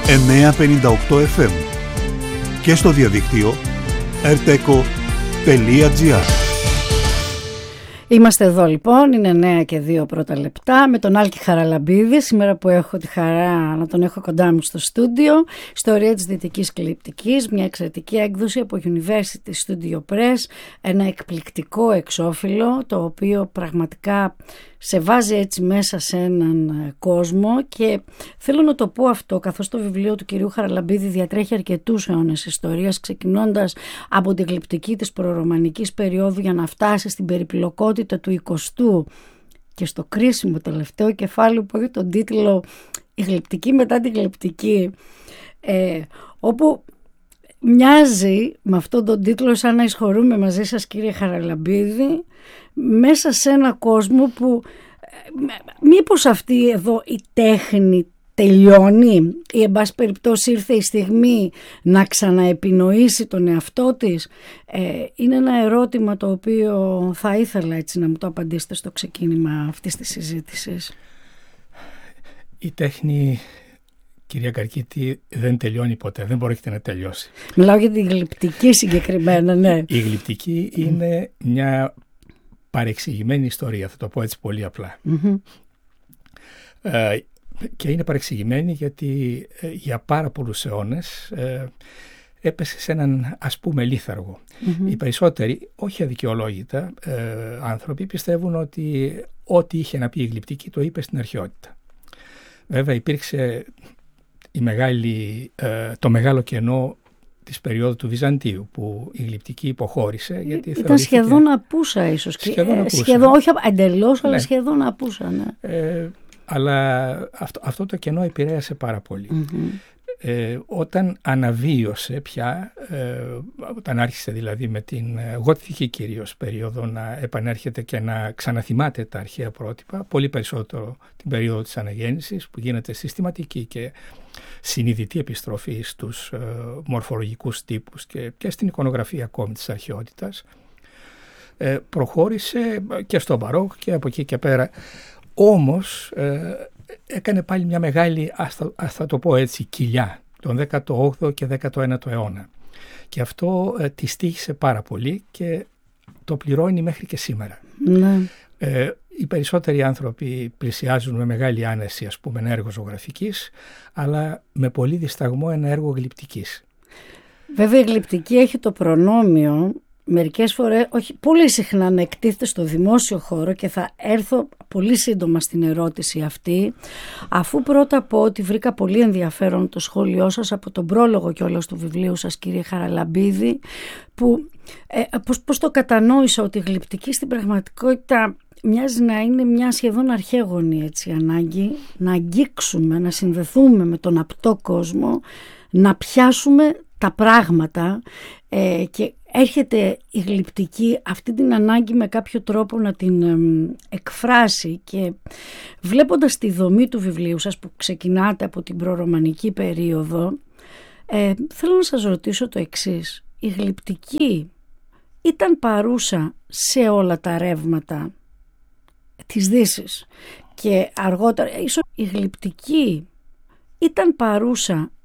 958 FM και στο διαδίκτυο rteco.gr. Είμαστε εδώ λοιπόν, είναι 9 και 2 πρώτα λεπτά με τον Άλκη Χαραλαμπίδη, σήμερα που έχω τη χαρά να τον έχω κοντά μου στο στούντιο. Ιστορία της Δυτικής Κλειπτικής, μια εξαιρετική έκδοση από University Studio Press, ένα εκπληκτικό εξώφυλλο το οποίο πραγματικά σε βάζει έτσι μέσα σε έναν κόσμο, και θέλω να το πω αυτό καθώς το βιβλίο του κυρίου Χαραλαμπίδη διατρέχει αρκετούς αιώνες ιστορίας, ξεκινώντας από την γλυπτική της προρωμανικής περίοδου για να φτάσει στην περιπλοκότητα του 20ου και στο κρίσιμο τελευταίο κεφάλαιο που έχει τον τίτλο «Η γλυπτική μετά την γλυπτική», όπου μοιάζει με αυτόν τον τίτλο σαν να εισχωρούμε μαζί σας, κύριε Χαραλαμπίδη, μέσα σε ένα κόσμο που μήπως αυτή εδώ η τέχνη τελειώνει ή εν πάση περιπτώσει ήρθε η στιγμή να ξαναεπινοήσει τον εαυτό της. Είναι ένα ερώτημα το οποίο θα ήθελα έτσι να μου το απαντήσετε στο ξεκίνημα αυτής της συζήτησης. Η τέχνη, κυρία Καρκίτη, δεν τελειώνει ποτέ, δεν πρόκειται να τελειώσει. Μιλάω για τη γλυπτική συγκεκριμένα, ναι. Η γλυπτική είναι μια παρεξηγημένη ιστορία, θα το πω έτσι πολύ απλά. Και είναι παρεξηγημένη γιατί για πάρα πολλούς αιώνες έπεσε σε έναν, ας πούμε, λίθαργο. Οι περισσότεροι, όχι αδικαιολόγητα, άνθρωποι πιστεύουν ότι ό,τι είχε να πει η γλυπτική το είπε στην αρχαιότητα. Βέβαια υπήρξε το μεγάλο κενό της περίοδου του Βυζαντίου, που η γλυπτική υποχώρησε. Γιατί ήταν σχεδόν απούσα ίσως. Σχεδόν, όχι εντελώς, αλλά ναι, σχεδόν απούσα. Ναι. Αλλά αυτό το κενό επηρέασε πάρα πολύ. Όταν αναβίωσε πια, όταν άρχισε δηλαδή με την γοτθική κυρίως περίοδο να επανέρχεται και να ξαναθυμάται τα αρχαία πρότυπα, πολύ περισσότερο την περίοδο της αναγέννησης, που γίνεται συστηματική και συνειδητή επιστροφή στους μορφολογικούς τύπους και στην εικονογραφία ακόμη της αρχαιότητας, προχώρησε και στο μπαρόκ και από εκεί και πέρα. Όμως έκανε πάλι μια μεγάλη, θα το πω έτσι, κοιλιά τον 18ο και 19ο αιώνα. Και αυτό τη στοίχησε πάρα πολύ και το πληρώνει μέχρι και σήμερα. Ναι. Οι περισσότεροι άνθρωποι πλησιάζουν με μεγάλη άνεση, ας πούμε, ένα έργο ζωγραφικής, αλλά με πολύ δισταγμό ένα έργο γλυπτικής. Βέβαια η γλυπτική έχει το προνόμιο μερικές φορές, όχι πολύ συχνά, να εκτίθεται στο δημόσιο χώρο, και θα έρθω πολύ σύντομα στην ερώτηση αυτή, αφού πρώτα πω ότι βρήκα πολύ ενδιαφέρον το σχόλιο σας από τον πρόλογο κιόλας του βιβλίου σας, κύριε Χαραλαμπίδη, που πώς το κατανόησα ότι η γλυπτική στην πραγματικότητα μοιάζει να είναι μια σχεδόν αρχαίγονη έτσι ανάγκη να αγγίξουμε, να συνδεθούμε με τον απτό κόσμο, να πιάσουμε τα πράγματα, και έρχεται η γλυπτική αυτή την ανάγκη με κάποιο τρόπο να την εκφράσει. Και βλέποντας τη δομή του βιβλίου σας που ξεκινάτε από την προρωμανική περίοδο, θέλω να σας ρωτήσω το εξής. Η γλυπτική ήταν παρούσα σε όλα τα ρεύματα της Δύσης, και αργότερα ίσως η γλυπτική ήταν παρούσα